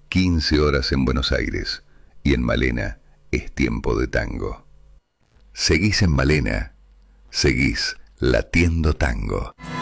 15 horas en Buenos Aires y en Malena es tiempo de tango. Seguís en Malena, seguís latiendo tango.